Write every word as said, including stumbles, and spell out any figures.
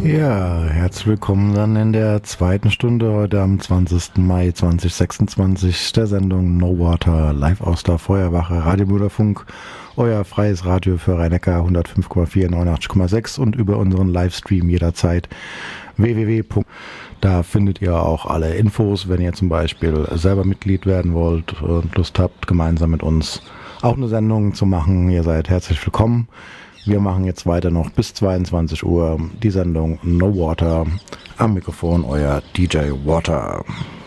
Ja, herzlich willkommen dann in der zweiten Stunde heute am zwanzigsten Mai zweitausendsechsundzwanzig der Sendung No Water live aus der Feuerwache Radio Bruderfunk, euer freies Radio für Rhein-Neckar hundertfünf Komma vier, neunundachtzig Komma sechs und über unseren Livestream jederzeit w w w. Da findet ihr auch alle Infos, wenn ihr zum Beispiel selber Mitglied werden wollt und Lust habt, gemeinsam mit uns auch eine Sendung zu machen. Ihr seid herzlich willkommen. Wir machen jetzt weiter noch bis zweiundzwanzig Uhr die Sendung No Water. Am Mikrofon euer D J Water.